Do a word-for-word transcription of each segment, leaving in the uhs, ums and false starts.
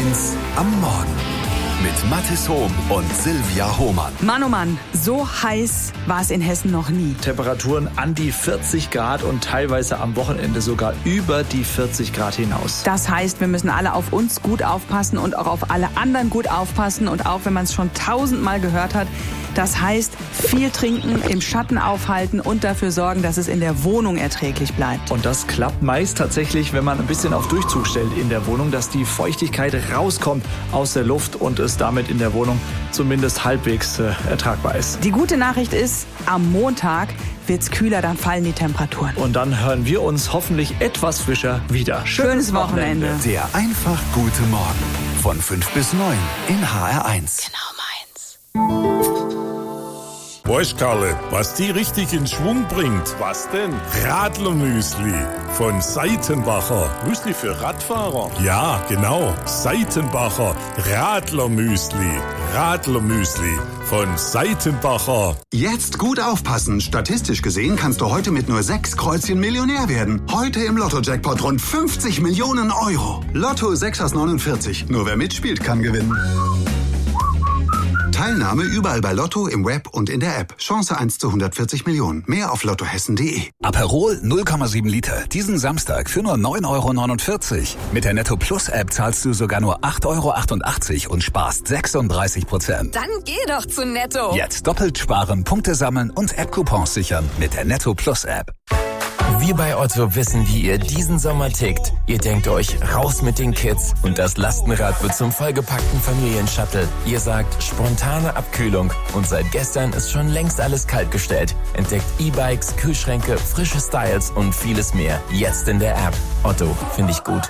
eins am Morgen mit Mathis Hohm und Silvia Hohmann. Mann, oh Mann, so heiß war es in Hessen noch nie. Temperaturen an die vierzig Grad und teilweise am Wochenende sogar über die vierzig Grad hinaus. Das heißt, wir müssen alle auf uns gut aufpassen und auch auf alle anderen gut aufpassen. Und auch wenn man es schon tausendmal gehört hat, das heißt, viel trinken, im Schatten aufhalten und dafür sorgen, dass es in der Wohnung erträglich bleibt. Und das klappt meist tatsächlich, wenn man ein bisschen auf Durchzug stellt in der Wohnung, dass die Feuchtigkeit rauskommt aus der Luft und es damit in der Wohnung zumindest halbwegs äh, ertragbar ist. Die gute Nachricht ist, am Montag wird's kühler, dann fallen die Temperaturen. Und dann hören wir uns hoffentlich etwas frischer wieder. Schönes Wochenende. Der einfach gute Morgen von fünf bis neun in H R eins. Genau meins. Weißt, Karle, was die richtig in Schwung bringt? Was denn? Radlermüsli von Seitenbacher. Müsli für Radfahrer? Ja, genau. Seitenbacher Radlermüsli. Radlermüsli von Seitenbacher. Jetzt gut aufpassen. Statistisch gesehen kannst du heute mit nur sechs Kreuzchen Millionär werden. Heute im Lotto-Jackpot rund fünfzig Millionen Euro. Lotto sechs aus neunundvierzig. Nur wer mitspielt, kann gewinnen. Teilnahme überall bei Lotto, im Web und in der App. Chance eins zu hundertvierzig Millionen. Mehr auf lottohessen punkt de. Aperol null Komma sieben Liter. Diesen Samstag für nur neun Euro neunundvierzig. Mit der Netto Plus App zahlst du sogar nur acht Euro achtundachtzig und sparst sechsunddreißig Prozent. Dann geh doch zu Netto. Jetzt doppelt sparen, Punkte sammeln und App-Coupons sichern mit der Netto Plus App. Wir bei Otto wissen, wie ihr diesen Sommer tickt. Ihr denkt euch, raus mit den Kids und das Lastenrad wird zum vollgepackten Familienshuttle. Ihr sagt, spontane Abkühlung und seit gestern ist schon längst alles kaltgestellt. Entdeckt E-Bikes, Kühlschränke, frische Styles und vieles mehr. Jetzt in der App. Otto, finde ich gut.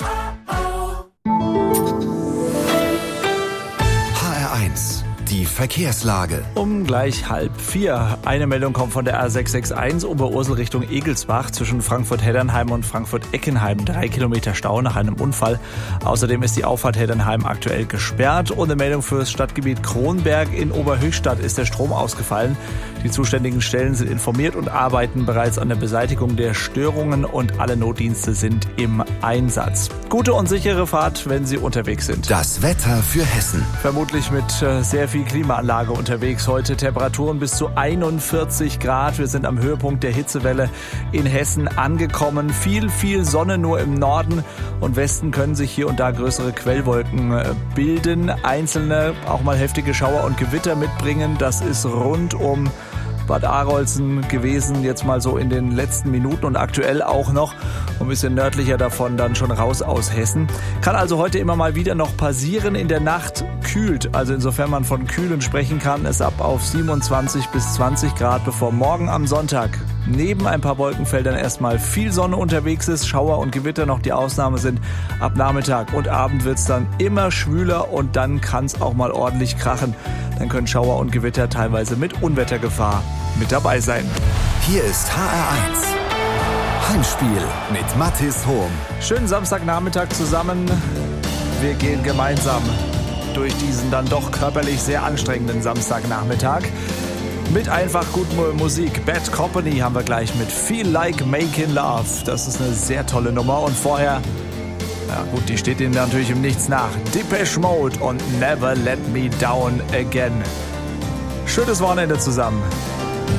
H R eins. Die Verkehrslage. Um gleich halb vier. Eine Meldung kommt von der A sechs sechs eins Oberursel Richtung Egelsbach zwischen Frankfurt-Heddernheim und Frankfurt-Eckenheim. Drei Kilometer Stau nach einem Unfall. Außerdem ist die Auffahrt Heddernheim aktuell gesperrt. Und eine Meldung für das Stadtgebiet Kronberg. In Oberhöchstadt ist der Strom ausgefallen. Die zuständigen Stellen sind informiert und arbeiten bereits an der Beseitigung der Störungen und alle Notdienste sind im Einsatz. Gute und sichere Fahrt, wenn Sie unterwegs sind. Das Wetter für Hessen. Vermutlich mit äh, sehr viel Klimaanlage unterwegs heute. Temperaturen bis zu einundvierzig Grad. Wir sind am Höhepunkt der Hitzewelle in Hessen angekommen. Viel, viel Sonne nur im Norden und Westen können sich hier und da größere Quellwolken äh, bilden. Einzelne auch mal heftige Schauer und Gewitter mitbringen. Das ist rund um Bad Arolsen gewesen, jetzt mal so in den letzten Minuten und aktuell auch noch ein bisschen nördlicher davon dann schon raus aus Hessen. Kann also heute immer mal wieder noch passieren. In der Nacht kühlt, also insofern man von kühlen sprechen kann, es ab auf siebenundzwanzig bis zwanzig Grad, bevor morgen am Sonntag neben ein paar Wolkenfeldern erstmal viel Sonne unterwegs ist, Schauer und Gewitter noch die Ausnahme sind. Ab Nachmittag und Abend wird es dann immer schwüler und dann kann es auch mal ordentlich krachen. Dann können Schauer und Gewitter teilweise mit Unwettergefahr mit dabei sein. Hier ist H R eins. Heimspiel mit Mathis Hohm. Schönen Samstagnachmittag zusammen. Wir gehen gemeinsam durch diesen dann doch körperlich sehr anstrengenden Samstagnachmittag. Mit einfach guter Musik. Bad Company haben wir gleich mit Feel Like Making Love. Das ist eine sehr tolle Nummer. Und vorher, ja gut, die steht Ihnen natürlich im Nichts nach. Depeche Mode und Never Let Me Down Again. Schönes Wochenende zusammen.